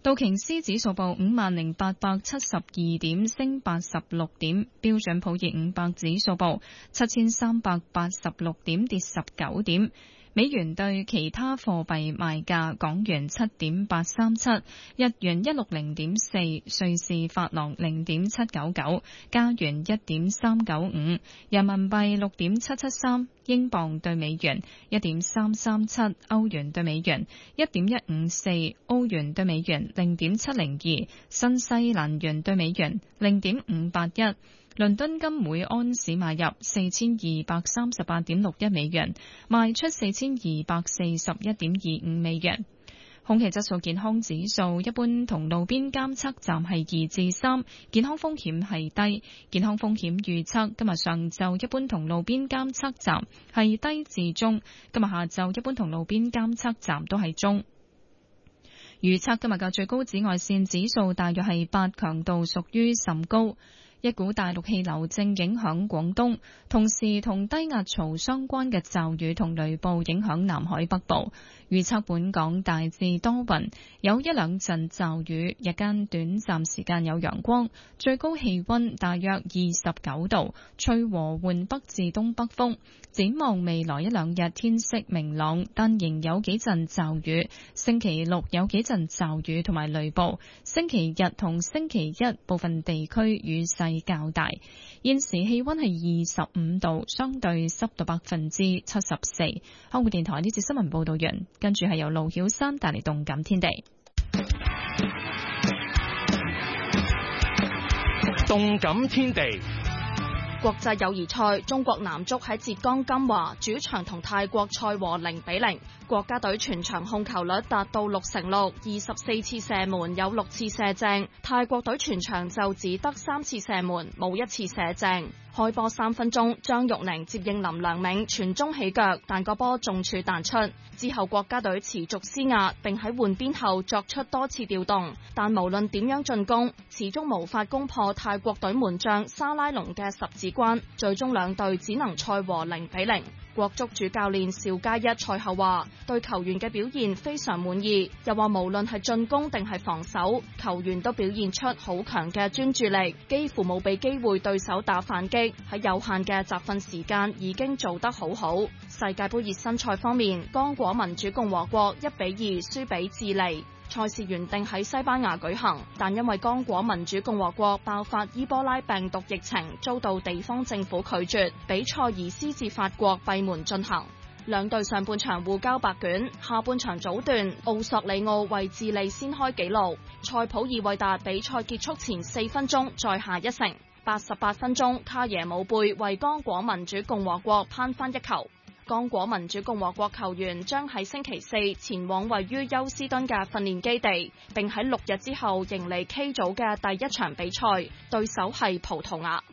道瓊斯指數報50,872點，升86點；標準普爾500指數報7386點，跌19點。美元對其他貨幣賣價：港元7.837，日元160.4，瑞士法郎0.799，加元1.395，人民幣6.773，英鎊對美元1.337，歐元對美元1.154，澳元對美元0.702，新西蘭元對美元0.581。倫敦金每安士買入4238.61美元，賣出4241.25美元。空氣質素健康指數一般同路邊監測站係2至3，健康風險係低。健康風險預測今日上晝一般同路邊監測站係低至中，今日下晝一般同路邊監測站都係中。預測今日嘅最高紫外線指數大約係8，強度屬於甚高。一股大陸氣流正影響廣東，同時同低壓槽相關嘅驟雨同雷暴影響南海北部。預測本港大致多雲，有一兩陣驟雨，日間短暫時間有陽光，最高氣溫大約29度，吹和緩北至東北風。展望未來一兩日天色明朗，但仍有幾陣驟雨。星期六有幾陣驟雨同埋雷暴，星期日同星期一部分地區雨勢較大。現時氣溫係25度，相對濕度74%。香港電台呢節新聞報道完，跟住係由盧曉珊帶嚟動感天地。 動感天地。 國際友誼賽，中國男足喺浙江金華主場同泰國賽和0-0。國家隊全場控球率達到6/6，24次射門有6次射正。泰國隊全場就只得3次射門，冇1次射正。開波3分鐘，張玉寧接應林良銘傳中起腳，但個波中柱彈出。之後國家隊持續施壓，並喺換邊後作出多次調動，但無論點樣進攻，始終無法攻破泰國隊門將沙拉隆嘅十指關，最終兩隊只能賽和0-0。國足主教練邵佳一賽後話，對球員嘅表現非常滿意，又話無論係進攻定係防守，球員都表現出好強嘅專注力，幾乎冇俾機會對手打反擊，喺有限嘅集訓時間已經做得好好。世界盃熱身賽方面，剛果民主共和國1-2輸俾智利。賽事原定喺西班牙舉行，但因為剛果民主共和國爆發伊波拉病毒疫情，遭到地方政府拒絕，比賽移師至法國閉門進行。兩隊上半場互交白卷，下半場早段奧索里奧為智利先開紀錄，塞普爾維達比賽結束前4分鐘再下一城。88分鐘，卡耶姆貝為剛果民主共和國攀翻一球。剛果民主共和國球員將喺星期4前往位於休斯敦嘅訓練基地，並喺6日之後迎嚟 K 組嘅第一場比賽，對手係葡萄牙。